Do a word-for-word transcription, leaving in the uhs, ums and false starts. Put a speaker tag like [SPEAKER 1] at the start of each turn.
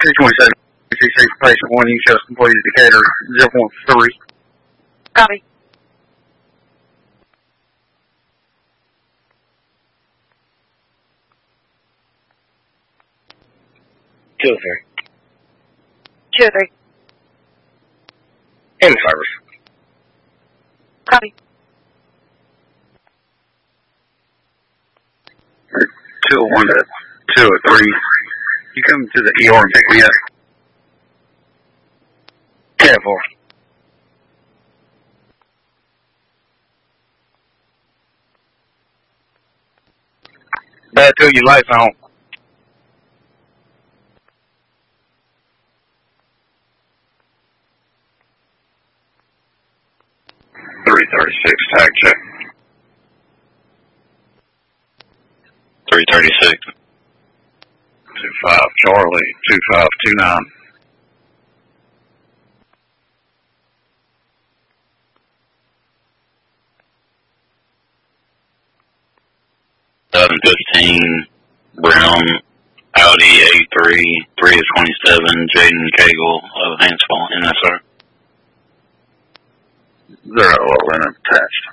[SPEAKER 1] two twenty-seven, sixty-six, patient one, you show completed Decatur zero point three.
[SPEAKER 2] Copy.
[SPEAKER 3] two oh three.
[SPEAKER 2] two oh three.
[SPEAKER 3] In service.
[SPEAKER 2] Copy.
[SPEAKER 1] two oh one to two oh three. You come to the E R and pick me up.
[SPEAKER 3] ten four.
[SPEAKER 1] Bad till your lights on. three thirty-six, tag check.
[SPEAKER 4] three thirty-six.
[SPEAKER 1] two five Charlie, two five two nine.
[SPEAKER 4] seven fifteen, Brown, Audi A three, three of twenty-seven, Jaden Cagle of Hansville, N S R.
[SPEAKER 1] They're all in attached.